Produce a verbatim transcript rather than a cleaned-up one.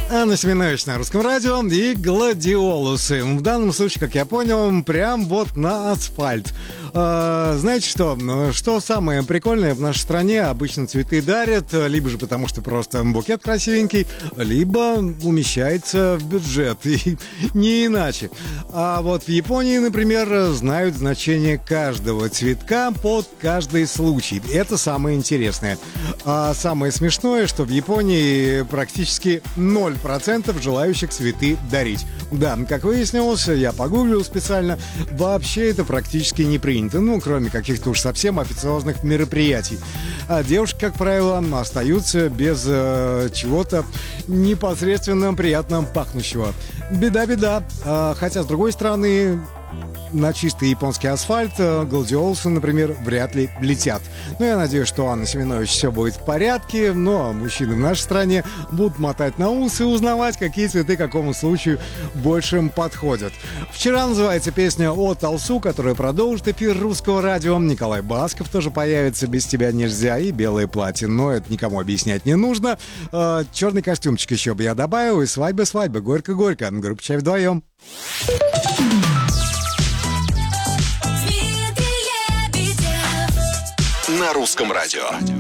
Анна Семенович на Русском радио и гладиолусы. В данном случае, как я понял, прям вот на асфальт. А, знаете что? Что самое прикольное, в нашей стране обычно цветы дарят, либо же потому, что просто букет красивенький, либо умещается в бюджет, и не иначе. А вот в Японии, например, знают значение каждого цветка под каждый случай. Это самое интересное. А самое смешное, что в Японии практически ноль процентов желающих цветы дарить. Да, как выяснилось, я погуглил специально, вообще это практически не принято, ну, кроме каких-то уж совсем официозных мероприятий. А девушки, как правило, остаются без э, чего-то непосредственно приятно пахнущего. Беда-беда. А, хотя, с другой стороны, на чистый японский асфальт гладиолусы, например, вряд ли летят. Но я надеюсь, что Анна Семенович все будет в порядке, но мужчины в нашей стране будут мотать на ус и узнавать, какие цветы какому случаю больше им подходят. Вчера называется песня от Алсу, которая продолжит эфир Русского радио. Николай Басков тоже появится, «Без тебя нельзя», и «Белое платье», но это никому объяснять не нужно. Черный костюмчик еще бы я добавил, и «Свадьба-свадьба», «Горько-горько», группа «Чай вдвоем». На Русском радио.